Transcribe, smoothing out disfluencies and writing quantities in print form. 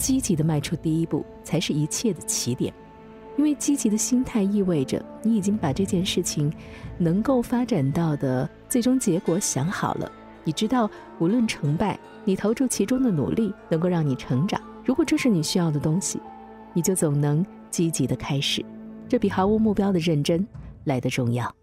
积极地迈出第一步，才是一切的起点。因为积极的心态意味着你已经把这件事情能够发展到的最终结果想好了，你知道无论成败，你投注其中的努力能够让你成长。如果这是你需要的东西，你就总能积极地开始，这比毫无目标的认真来得重要。